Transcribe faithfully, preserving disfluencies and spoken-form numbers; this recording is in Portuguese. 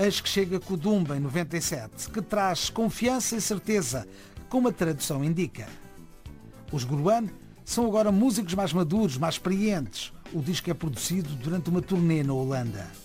eis que chega Kudumba, em noventa e sete, que traz confiança e certeza, como a tradução indica. Os Guruan são agora músicos mais maduros, mais experientes. O disco é produzido durante uma turnê na Holanda.